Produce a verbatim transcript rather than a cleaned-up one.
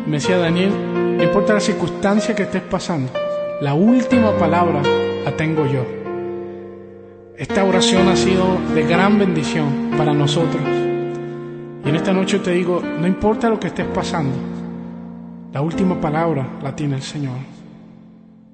me decía Daniel, no importa la circunstancia que estés pasando, la última palabra la tengo yo. Esta oración ha sido de gran bendición para nosotros. Y en esta noche te digo, no importa lo que estés pasando, la última palabra la tiene el Señor.